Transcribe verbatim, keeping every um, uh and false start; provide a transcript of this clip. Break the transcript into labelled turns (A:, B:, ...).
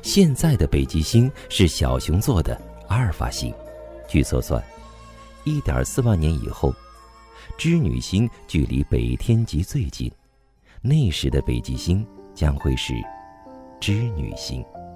A: 现在的北极星是小熊座的阿尔法星。据测算，一点四万年以后，织女星距离北天极最近，那时的北极星将会是织女星。